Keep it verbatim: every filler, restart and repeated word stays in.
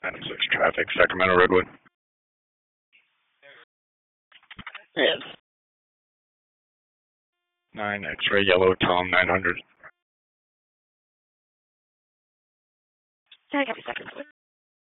nine six traffic, Sacramento Redwood. Yes. nine X-ray yellow, Tom nine hundred. Sorry, a couple seconds.